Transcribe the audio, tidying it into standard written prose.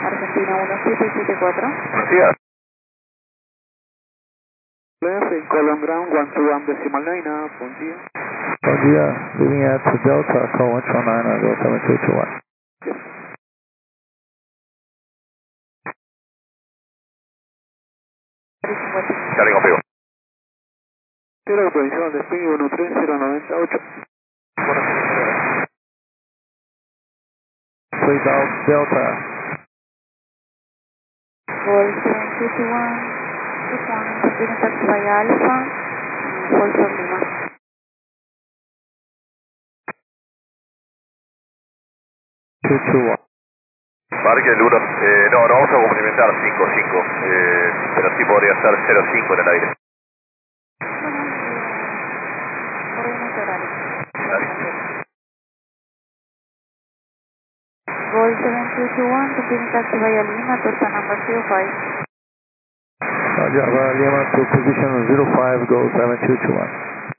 Argentina 1774. Buenos días. Colon ground 121.9, bom dia. Bom dia, leaving at Delta, call 119, go 7221. Charlie conmigo. Cero autorización de despegue 13098. Play Delta. Gol 721, tiene taxi via Alpha, Foxtrot Lima. Marque el 1. No vamos a complementar 5-5, pero sí podría estar 0-5 en el aire. Coordinate horario. Dale. Gol 7221, tiene taxi via Lima, Tosta number 05. Java Lima to position 05, go 7221.